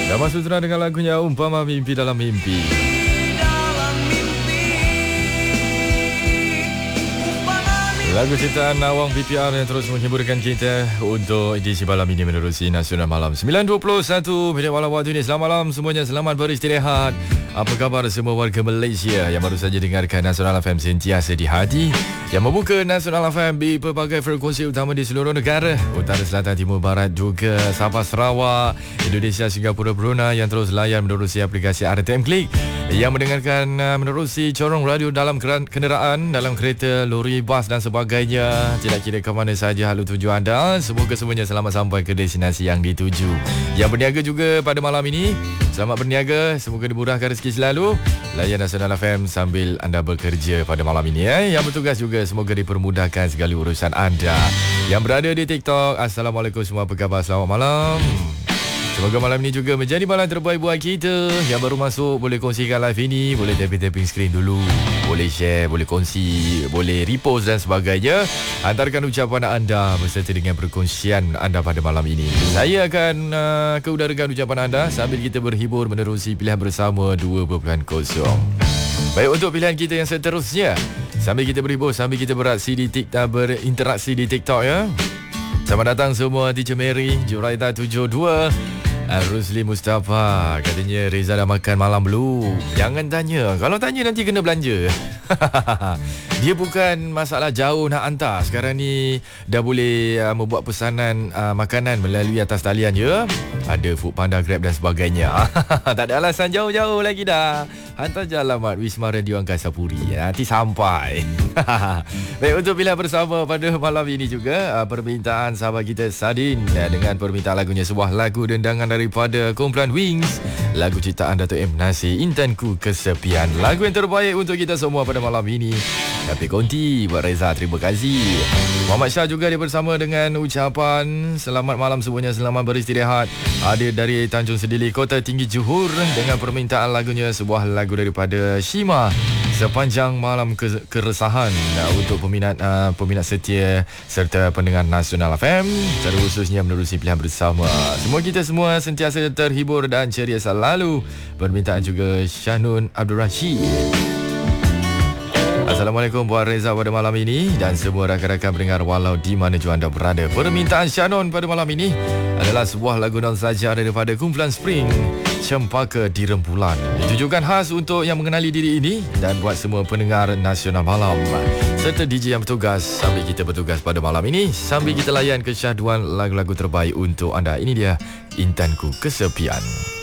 Damai Sutra dengan lagunya Umpama Mimpi Dalam Mimpi. Lagu ciptaan Nawang PPR yang terus menghiburkan kita untuk edisi malam ini menerusi Nasional Malam 9.21 minit malam waktu ini. Selamat malam semuanya, selamat beristirahat. Apa khabar semua warga Malaysia yang baru saja dengarkan Nasional FM sentiasa di hati, yang membuka Nasional FM di pelbagai frekuensi utama di seluruh negara, utara, selatan, timur, barat, juga Sabah, Sarawak, Indonesia, Singapura, Brunei, yang terus layan menerusi aplikasi RTM Klik, yang mendengarkan menerusi corong radio dalam kenderaan, dalam kereta, lori, bas dan sebagainya. Tidak kira ke mana saja halu tuju anda, semoga semuanya selamat sampai ke destinasi yang dituju. Yang berniaga juga pada malam ini, selamat berniaga, semoga dimurahkan rezeki selalu. Layan Nasional FM sambil anda bekerja pada malam ini. Yang bertugas juga semoga dipermudahkan segala urusan anda. Yang berada di TikTok, Assalamualaikum semua, apa khabar, selamat malam. Semoga malam ini juga menjadi malam terbaik buat kita. Yang baru masuk boleh kongsikan live ini, boleh tapping screen dulu, boleh share, boleh kongsi, boleh repost dan sebagainya. Hantarkan ucapan anda beserta dengan perkongsian anda pada malam ini. Saya akan keudarakan ucapan anda sambil kita berhibur menerusi pilihan bersama 2.0. Baik, untuk pilihan kita yang seterusnya, sambil kita berhibur, sambil kita berinteraksi di TikTok ya. Selamat datang semua, Teacher Mary, Juraita 72, Rusli Mustafa. Katanya Reza dah makan malam belum? Jangan tanya, kalau tanya nanti kena belanja. Dia bukan masalah jauh nak hantar. Sekarang ni dah boleh membuat pesanan makanan melalui atas talian je. Ada Foodpanda, Grab dan sebagainya. Tak ada alasan jauh-jauh lagi dah. Hantar je alamat Wisma Radio Angkasa Puri, nanti sampai. Baik, untuk pilihan bersama pada malam ini juga, permintaan sahabat kita Sadin dengan permintaan lagunya, sebuah lagu dendangan daripada kumpulan Wings, lagu ciptaan Dato' M. Nasir, Intanku Kesepian. Lagu yang terbaik untuk kita semua pada malam ini. Tapi konti buat Reza, terima kasih. Muhammad Shah juga dia bersama dengan ucapan selamat malam semuanya, selamat beristirahat. Hadir dari Tanjung Sedili, Kota Tinggi, Johor, dengan permintaan lagunya, sebuah lagu daripada Shima, Sepanjang Malam Keresahan, untuk peminat setia serta pendengar Nasional FM, secara khususnya menerusi pilihan bersama. Semua kita semua sentiasa terhibur dan ceria selalu. Permintaan juga Syahnun Abdul Rashid. Assalamualaikum buat Reza pada malam ini dan semua rakan-rakan pendengar walau di mana jua anda berada. Permintaan Syanon pada malam ini adalah sebuah lagu nostalgia daripada kumpulan Spring, Cempaka di Rembulan. Ditujukan khas untuk yang mengenali diri ini dan buat semua pendengar Nasional Malam serta DJ yang bertugas sambil kita bertugas pada malam ini, sambil kita layan kesyahduan lagu-lagu terbaik untuk anda. Ini dia Intanku Kesepian.